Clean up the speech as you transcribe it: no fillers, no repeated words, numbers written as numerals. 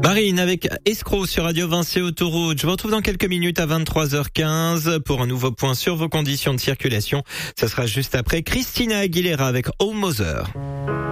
Marine avec Escroc sur Radio Vinci Autoroute. Je vous retrouve dans quelques minutes à 23h15 pour un nouveau point sur vos conditions de circulation. Ça sera juste après Christina Aguilera avec Home Mother.